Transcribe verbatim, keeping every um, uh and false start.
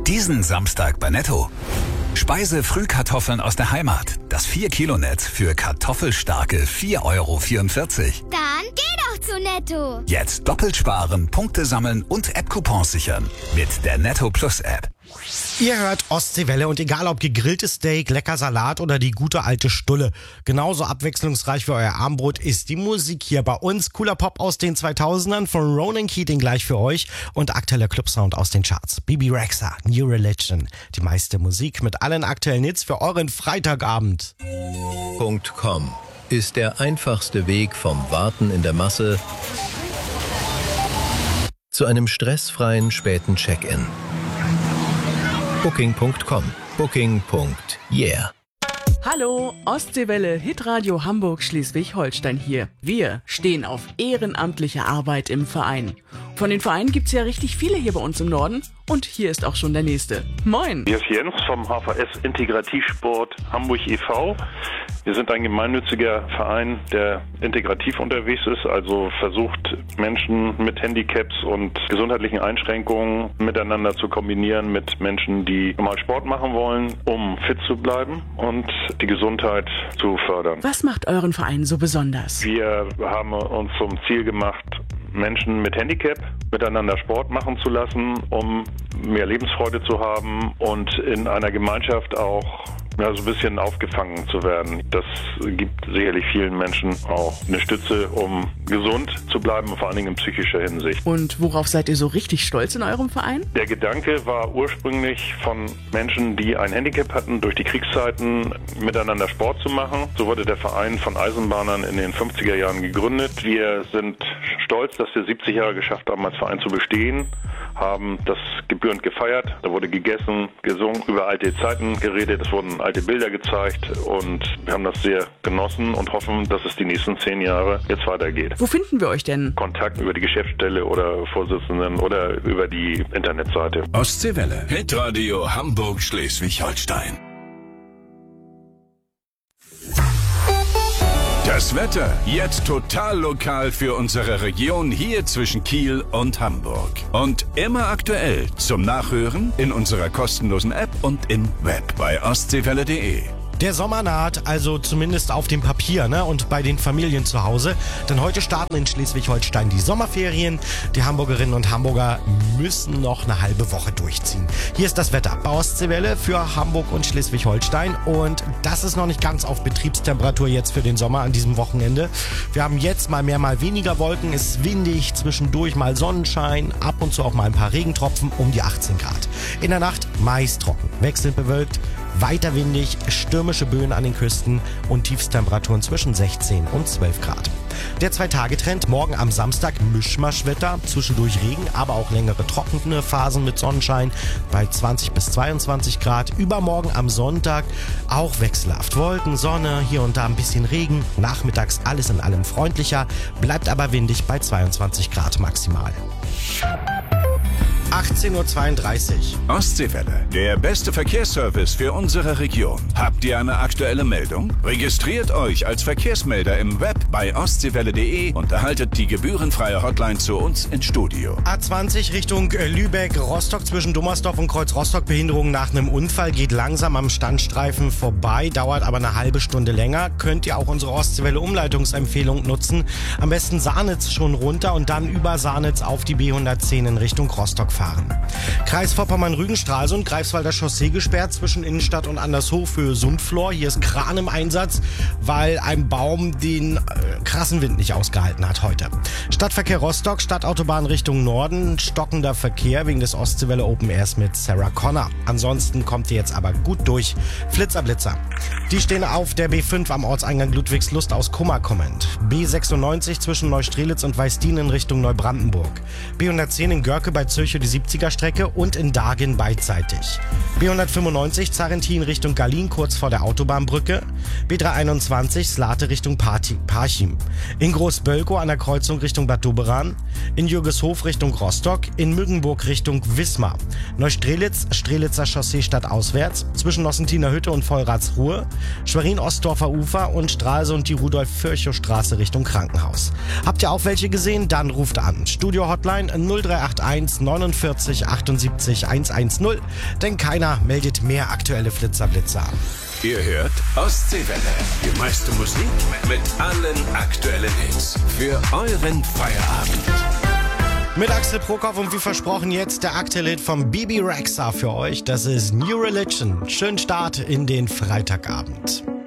Diesen Samstag bei Netto. Speise-Frühkartoffeln aus der Heimat. Das vier Kilo Netz für kartoffelstarke vier Euro vierundvierzig. Dann geh doch zu Netto. Jetzt doppelt sparen, Punkte sammeln und App-Coupons sichern. Mit der Netto Plus App. Ihr hört Ostseewelle und egal ob gegrilltes Steak, lecker Salat oder die gute alte Stulle, genauso abwechslungsreich wie euer Armbrot ist die Musik hier bei uns. Cooler Pop aus den zweitausendern von Ronan Keating gleich für euch und aktueller Clubsound aus den Charts. Bebe Rexha, New Religion, die meiste Musik mit allen aktuellen Hits für euren Freitagabend. Punkt com ist der einfachste Weg vom Warten in der Masse zu einem stressfreien späten Check-in. Booking Punkt com. Booking. Yeah. Hallo, Ostseewelle, Hitradio Hamburg Schleswig-Holstein hier. Wir stehen auf ehrenamtliche Arbeit im Verein. Von den Vereinen gibt's ja richtig viele hier bei uns im Norden und hier ist auch schon der nächste. Moin! Hier ist Jens vom H V S Integrativsport Hamburg e V Wir sind ein gemeinnütziger Verein, der integrativ unterwegs ist, also versucht, Menschen mit Handicaps und gesundheitlichen Einschränkungen miteinander zu kombinieren mit Menschen, die normal Sport machen wollen, um fit zu bleiben und die Gesundheit zu fördern. Was macht euren Verein so besonders? Wir haben uns zum Ziel gemacht, Menschen mit Handicap miteinander Sport machen zu lassen, um mehr Lebensfreude zu haben und in einer Gemeinschaft auch ja, so ein bisschen aufgefangen zu werden. Das gibt sicherlich vielen Menschen auch eine Stütze, um gesund zu bleiben, vor allen Dingen in psychischer Hinsicht. Und worauf seid ihr so richtig stolz in eurem Verein? Der Gedanke war ursprünglich von Menschen, die ein Handicap hatten, durch die Kriegszeiten miteinander Sport zu machen. So wurde der Verein von Eisenbahnern in den fünfziger Jahren gegründet. Wir sind stolz, dass wir siebzig Jahre geschafft haben, als Verein zu bestehen, haben das gebührend gefeiert. Da wurde gegessen, gesungen, über alte Zeiten geredet, es wurden alte Bilder gezeigt und wir haben das sehr genossen und hoffen, dass es die nächsten zehn Jahre jetzt weitergeht. Wo finden wir euch denn? Kontakt über die Geschäftsstelle oder Vorsitzenden oder über die Internetseite. Ostseewelle. Hitradio Hamburg Schleswig-Holstein. Das Wetter jetzt total lokal für unsere Region hier zwischen Kiel und Hamburg. Und immer aktuell zum Nachhören in unserer kostenlosen App und im Web bei ostseewelle punkt de. Der Sommer naht, also zumindest auf dem Papier, ne? Und bei den Familien zu Hause. Denn heute starten in Schleswig-Holstein die Sommerferien. Die Hamburgerinnen und Hamburger müssen noch eine halbe Woche durchziehen. Hier ist das Wetter bei Ostseewelle für Hamburg und Schleswig-Holstein. Und das ist noch nicht ganz auf Betriebstemperatur jetzt für den Sommer an diesem Wochenende. Wir haben jetzt mal mehr, mal weniger Wolken. Es ist windig, zwischendurch mal Sonnenschein, ab und zu auch mal ein paar Regentropfen um die achtzehn Grad. In der Nacht meist trocken, wechselnd bewölkt. Weiter windig, stürmische Böen an den Küsten und Tiefstemperaturen zwischen sechzehn und zwölf Grad. Der Zwei-Tage-Trend, morgen am Samstag Mischmaschwetter, zwischendurch Regen, aber auch längere trockene Phasen mit Sonnenschein bei zwanzig bis zweiundzwanzig Grad. Übermorgen am Sonntag auch wechselhaft Wolken, Sonne, hier und da ein bisschen Regen. Nachmittags alles in allem freundlicher, bleibt aber windig bei zweiundzwanzig Grad maximal. achtzehn Uhr zweiunddreißig. Ostseewelle, der beste Verkehrsservice für unsere Region. Habt ihr eine aktuelle Meldung? Registriert euch als Verkehrsmelder im Web bei ostseewelle punkt de und erhaltet die gebührenfreie Hotline zu uns ins Studio. A zwanzig Richtung Lübeck, Rostock zwischen Dummersdorf und Kreuz Rostock. Behinderung nach einem Unfall, geht langsam am Standstreifen vorbei, dauert aber eine halbe Stunde länger. Könnt ihr auch unsere Ostseewelle Umleitungsempfehlung nutzen. Am besten Sahnitz schon runter und dann über Sahnitz auf die B hundertzehn in Richtung Rostock fahren. Kreis Vorpommern-Rügen, Stralsund, Greifswalder Chaussee gesperrt zwischen Innenstadt und Andershof für Sundflor. Hier ist ein Kran im Einsatz, weil ein Baum den äh, krassen Wind nicht ausgehalten hat heute. Stadtverkehr Rostock, Stadtautobahn Richtung Norden, stockender Verkehr wegen des Ostseewelle Open Airs mit Sarah Connor. Ansonsten kommt ihr jetzt aber gut durch. Flitzer Blitzer. Die stehen auf der B fünf am Ortseingang Ludwigslust aus Kummer kommend. B sechsundneunzig zwischen Neustrelitz und Weißdien in Richtung Neubrandenburg. B hundertzehn in Görke bei Zürche die siebziger Strecke und in Dagen beidseitig. B hundertfünfundneunzig Zarentin Richtung Gallin kurz vor der Autobahnbrücke. B dreihunderteinundzwanzig Slate Richtung Parchim. In Großbölkow an der Kreuzung Richtung Bad Doberan. In Jürgeshof Richtung Rostock. In Müggenburg Richtung Wismar. Neustrelitz, Strelitzer Chaussee stadtauswärts. Zwischen Nossentiner Hütte und Vollratsruhe. Schwerin-Ostdorfer Ufer und Stralsund die Rudolf-Virchow-Straße Richtung Krankenhaus. Habt ihr auch welche gesehen? Dann ruft an. Studio-Hotline null drei acht eins neunundvierzig fünfundvierzig achtundsiebzig hundertzehn, denn keiner meldet mehr aktuelle Flitzerblitzer an. Ihr hört Ostseewelle. Die meiste Musik mit allen aktuellen Hits. Für euren Feierabend. Mit Axel Prokop und wie versprochen jetzt der aktuelle Hit von Bebe Rexha für euch. Das ist New Religion. Schönen Start in den Freitagabend.